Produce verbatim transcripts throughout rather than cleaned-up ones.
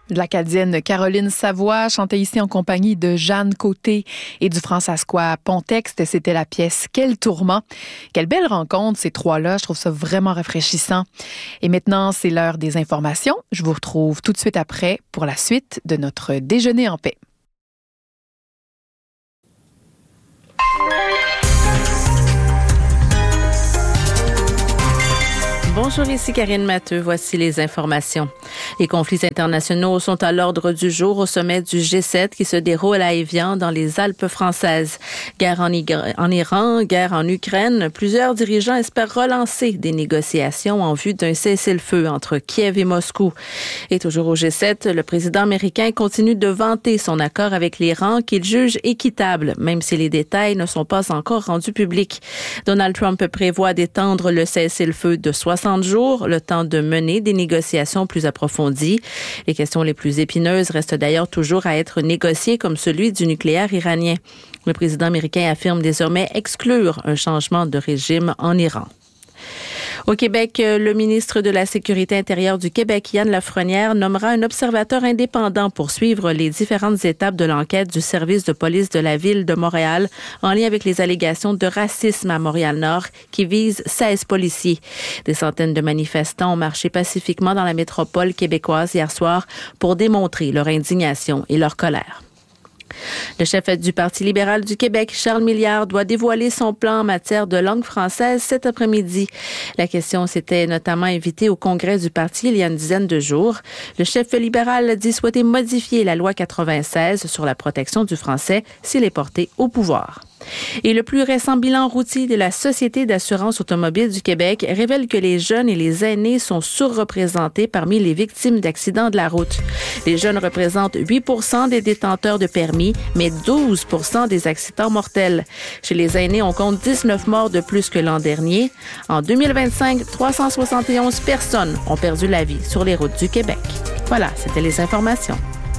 de l'Acadienne Caroline Savoie, chantait ici en compagnie de Jeanne Côté et du François Pontexte. C'était la pièce « Quel tourment ». Quelle belle rencontre, ces trois-là. Je trouve ça vraiment rafraîchissant. Et maintenant, c'est l'heure des informations. Je vous retrouve tout de suite après pour la suite de notre Déjeuner en paix. Bonjour, ici Karine Matteux. Voici les informations. Les conflits internationaux sont à l'ordre du jour au sommet du G sept qui se déroule à Évian dans les Alpes françaises. Guerre en, Igra- en Iran, guerre en Ukraine. Plusieurs dirigeants espèrent relancer des négociations en vue d'un cessez-le-feu entre Kiev et Moscou. Et toujours au G sept, le président américain continue de vanter son accord avec l'Iran qu'il juge équitable, même si les détails ne sont pas encore rendus publics. Donald Trump prévoit d'étendre le cessez-le-feu de soixante jours, le temps de mener des négociations plus approfondies. Les questions les plus épineuses restent d'ailleurs toujours à être négociées, comme celui du nucléaire iranien. Le président américain affirme désormais exclure un changement de régime en Iran. Au Québec, le ministre de la Sécurité intérieure du Québec, Yann Lafrenière, nommera un observateur indépendant pour suivre les différentes étapes de l'enquête du service de police de la Ville de Montréal en lien avec les allégations de racisme à Montréal-Nord qui visent seize policiers. Des centaines de manifestants ont marché pacifiquement dans la métropole québécoise hier soir pour démontrer leur indignation et leur colère. Le chef du Parti libéral du Québec, Charles Milliard, doit dévoiler son plan en matière de langue française cet après-midi. La question s'était notamment invitée au congrès du parti il y a une dizaine de jours. Le chef libéral a dit souhaiter modifier la loi quatre-vingt-seize sur la protection du français s'il est porté au pouvoir. Et le plus récent bilan routier de la Société d'assurance automobile du Québec révèle que les jeunes et les aînés sont surreprésentés parmi les victimes d'accidents de la route. Les jeunes représentent huit pour cent des détenteurs de permis, mais douze pour cent des accidents mortels. Chez les aînés, on compte dix-neuf morts de plus que l'an dernier. En deux mille vingt-cinq, trois cent soixante et onze personnes ont perdu la vie sur les routes du Québec. Voilà, c'était les informations.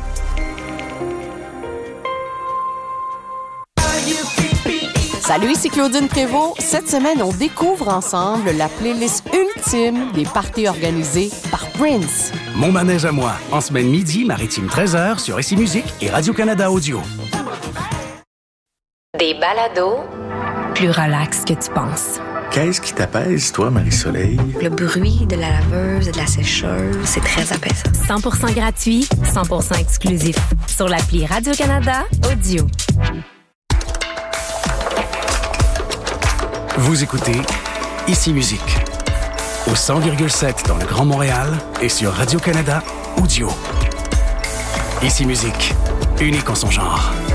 Salut, ici Claudine Prévost. Cette semaine, on découvre ensemble la playlist ultime des parties organisées par Prince. Mon manège à moi, en semaine midi, maritime treize heures sur Ici Musique et Radio-Canada Audio. Des balados plus relax que tu penses. Qu'est-ce qui t'apaise, toi, Marie-Soleil? Le bruit de la laveuse et de la sécheuse, c'est très apaisant. cent pour cent gratuit, cent pour cent exclusif. Sur l'appli Radio-Canada Audio. Vous écoutez Ici Musique, au cent virgule sept dans le Grand Montréal et sur Radio-Canada Audio. Ici Musique, unique en son genre.